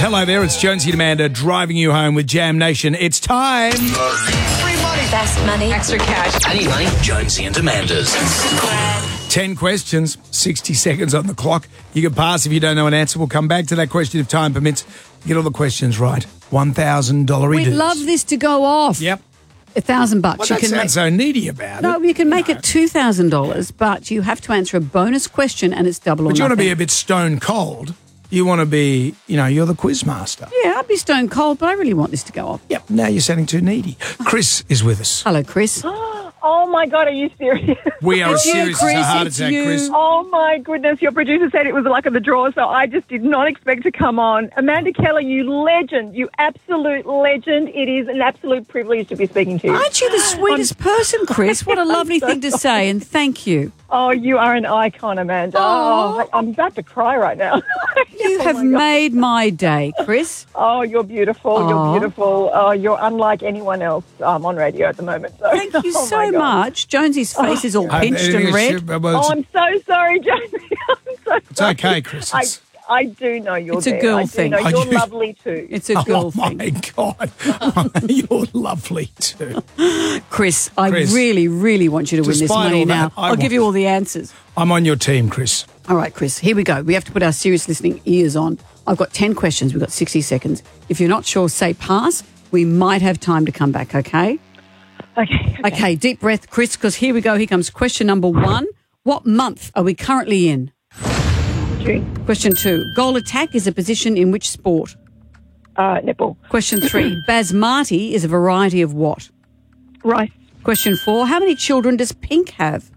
Hello there, it's Jonesy and Amanda driving you home with Jam Nation. It's time. Free money. Best money. Extra cash. I need money. Jonesy and Amanda's. 10 questions, 60 seconds on the clock. You can pass if you don't know an answer. We'll come back to that question if time permits. Get all the questions right. $1,000 We'd love this to go off. Yep. $1,000. Well, that sounds so needy about it. No, you can make it $2,000, but you have to answer a bonus question and it's double or But nothing. you want to be a bit stone cold. You want to be, you're the quiz master. Yeah, I'd be stone cold, but I really want this to go off. Yep, now you're sounding too needy. Chris is with us. Hello, Chris. Oh, my God, are you serious? We are It's you, serious as a Chris, heart it's attack, you. Chris. Oh, my goodness. Your producer said it was the luck of the draw, so I just did not expect to come on. Amanda Keller, you legend. You absolute legend. It is an absolute privilege to be speaking to you. Aren't you the sweetest person, Chris? What a lovely thing to say, and thank you. Oh, you are an icon, Amanda. Oh, I'm about to cry right now. You Oh, have my God. made my day, Chris. Oh, you're beautiful. Aw. You're beautiful. Oh, you're unlike anyone else on radio at the moment. So. Thank you Oh, so my God. much. Jonesy's face is all pinched Anything and red. Oh, I'm so sorry, Jonesy. I'm so It's sorry. okay, Chris. I do know you're It's a there. girl I do thing. know Are you're you- lovely too. It's a girl Oh, thing. my God. You're lovely too. Chris, I Chris, really, really want you to win this despite money all that, now. I I'll give want you it. all the answers. I'm on your team, Chris. All right, Chris, here we go. We have to put our serious listening ears on. I've got 10 questions. We've got 60 seconds. If you're not sure, say pass. We might have time to come back, okay? Okay. Okay, deep breath, Chris, because here we go. Here comes question number 1. What month are we currently in? June. Question 2. Goal attack is a position in which sport? Netball. Question 3. Basmati is a variety of what? Rice. Question 4. How many children does Pink have?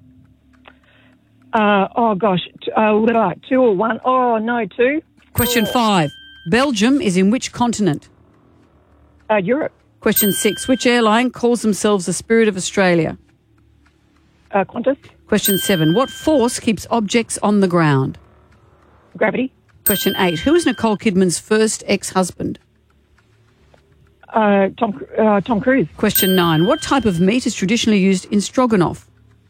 Oh, gosh. 2 or 1. Oh, no, 2. Question 5. Belgium is in which continent? Europe. Question 6. Which airline calls themselves the Spirit of Australia? Qantas. Question 7. What force keeps objects on the ground? Gravity. Question 8. Who is Nicole Kidman's first ex-husband? Tom Cruise. Question 9. What type of meat is traditionally used in stroganoff?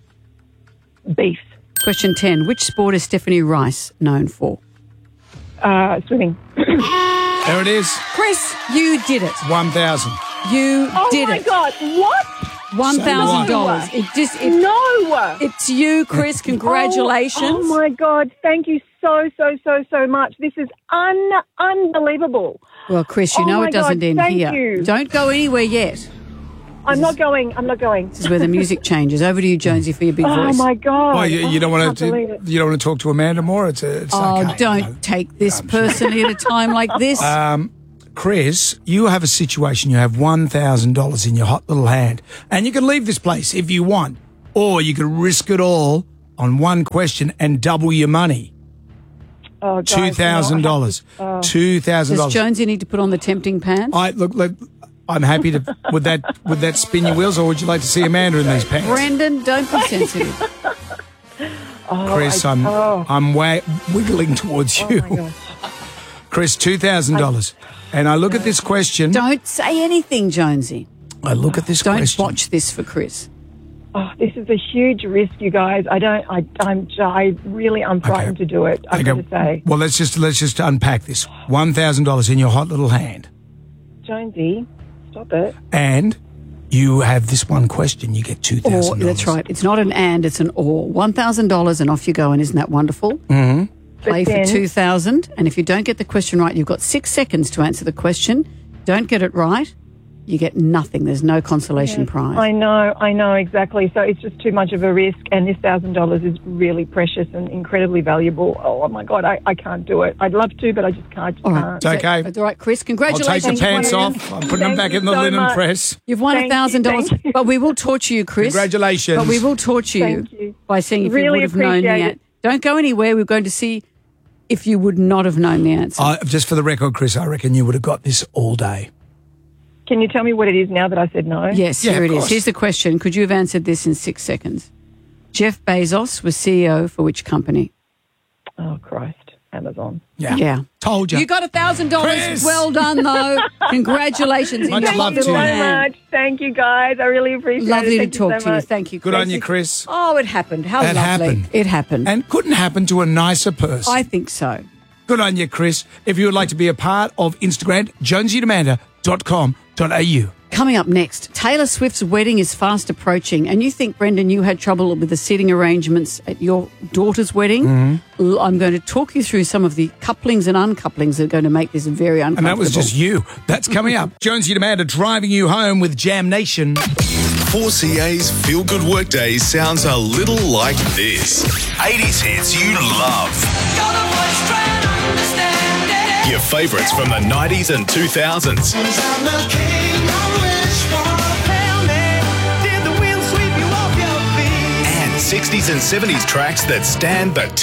Beef. Question 10. Which sport is Stephanie Rice known for? Swimming. There it is. Chris, you did it. 1,000. You Oh, did my it. God. What? $1,000. No. It's you, Chris. Congratulations. Oh, my God. Thank you so much. This is unbelievable. Well, Chris, you Oh know my it doesn't God, end thank here. you. Don't go anywhere yet. I'm not going. This is where the music changes. Over to you, Jonesy, for your big Oh, voice. my God. Well, you don't I want can't believe it. to. You don't want to talk to Amanda more. It's Oh, okay. don't take this personally at a time like this. Chris, you have a situation. You have $1,000 in your hot little hand, and you can leave this place if you want, or you can risk it all on one question and double your money. Oh, guys, $2,000. Does $2,000. Jonesy need to put on the tempting pants? Look, I'm happy to. Would that spin your wheels, or would you like to see Amanda in these pants? Brendan, don't be sensitive. Chris, I'm wiggling towards you. Oh, my God. Chris, $2,000. And I look at this question. Don't say anything, Jonesy. I look at this Don't question. watch this for Chris. Oh, this is a huge risk, you guys. I'm frightened to do it. I've got to say, Well, let's just unpack this. $1,000 in your hot little hand, Jonesy, stop it. and you have this one question. You get $2,000. Or, that's right. It's not an and, it's an or. $1,000 and off you go. And isn't that wonderful? Mm-hmm. Play But for then- $2,000. And if you don't get the question right, you've got 6 seconds to answer the question. Don't get it right, you get nothing. There's no consolation prize. I know exactly. So it's just too much of a risk, and this $1,000 is really precious and incredibly valuable. Oh my God, I can't do it. I'd love to, but I just can't. All right. It's okay. That's all right, Chris. I'll Congratulations. take the pants you. off. I'm putting them Thank back in you the so linen much. press. You've won Thank you, $1,000, thank you. but we will torture you, Chris. Congratulations. But we will torture you, Thank you. by seeing if you Really would have known the appreciate answer. it. Don't go anywhere. We're going to see if you would not have known the answer. Just for the record, Chris, I reckon you would have got this all day. Can you tell me what it is now that I said no? Yes, Yeah, here of it is. course. Here's the question. Could you have answered this in 6 seconds? Jeff Bezos was CEO for which company? Oh Christ, Amazon. Yeah. Told you. You got $1,000. Chris! Well done, though. Congratulations. Much In your love hot to little you. So hand. much. Thank you, guys. I really appreciate it. Lovely to Thank talk so to you. much. Thank you, Good Chris. on you, Chris. Oh, it happened. How It lovely. happened. It happened. And couldn't happen to a nicer person. I think so. Good on you, Chris. If you would like to be a part of Instagram, jonesyandamanda.com.au. Coming up next, Taylor Swift's wedding is fast approaching, and you think, Brendan, you had trouble with the seating arrangements at your daughter's wedding. Mm-hmm. I'm going to talk you through some of the couplings and uncouplings that are going to make this very uncomfortable. And that was just you. That's coming up. Jonesy and Amanda driving you home with Jam Nation. 4CA's Feel Good Workday sounds a little like this. 80s hits you love. Your favourites from the 90s and 2000s. And 60s and 70s tracks that stand the